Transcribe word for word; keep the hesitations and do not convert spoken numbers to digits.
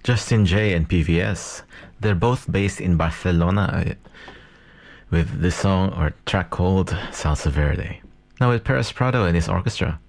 Justin J and P V S. They're both based in Barcelona with this song or track called Salsa Verde. Now with Perez Prado and his orchestra,